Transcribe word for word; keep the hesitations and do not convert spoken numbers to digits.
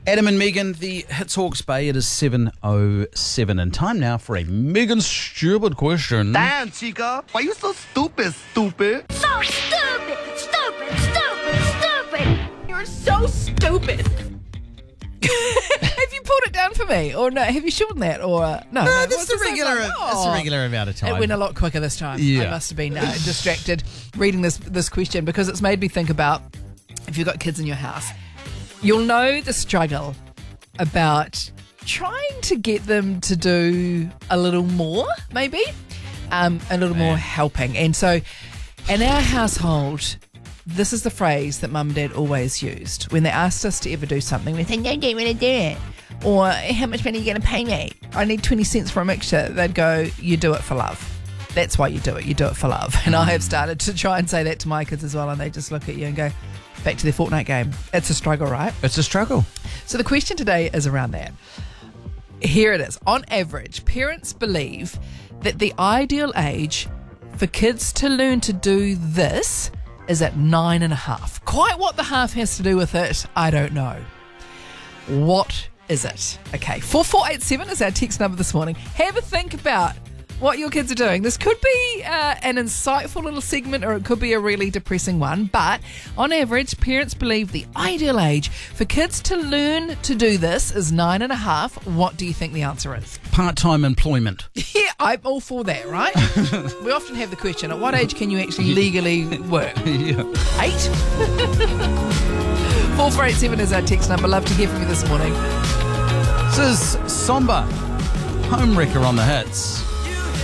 Adam and Megan, the Hits Hawke's Bay. It is seven oh seven, and time now for a Megan stupid question. Damn, Chica, why you so stupid, stupid? So stupid, stupid, stupid, stupid. You're so stupid. Have you pulled it down for me? Or no, have you shortened that? Or uh, no, No, no, that's what's the the same regular. one? That's the Oh. regular amount of time. It went a lot quicker this time. Yeah. I must have been uh, distracted reading this this question because it's made me think about if you've got kids in your house, you'll know the struggle about trying to get them to do a little more, maybe, um, a little more helping. And so in our household, this is the phrase that Mum and Dad always used. When they asked us to ever do something, we think, no, don't want to do it. Or, how much money are you going to pay me? I need twenty cents for a mixture. They'd go, you do it for love. That's why you do it. You do it for love. And I have started to try and say that to my kids as well, and they just look at you and go, back to their Fortnite game. It's a struggle, right? It's a struggle. So the question today is around that. Here it is. On average, parents believe that the ideal age for kids to learn to do this is at nine and a half. Quite what the half has to do with it, I don't know. What is it? Okay, four four eight seven is our text number this morning. Have a think about what your kids are doing. This could be uh, an insightful little segment, or it could be a really depressing one, but on average, parents believe the ideal age for kids to learn to do this is nine and a half. What do you think the answer is? Part-time employment. Yeah, I'm all for that, right? We often have the question, at what age can you actually legally work? Yeah. Eight? four four eight seven is our text number. Love to hear from you this morning. This is Somber, Homewrecker on the Hits.